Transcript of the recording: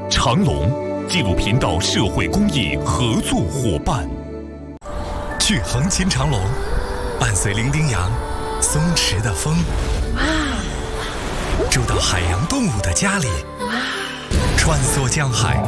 长隆纪录频道社会公益合作伙伴。去横琴长隆，伴随伶仃洋松弛的风，住到海洋动物的家里，穿梭江海，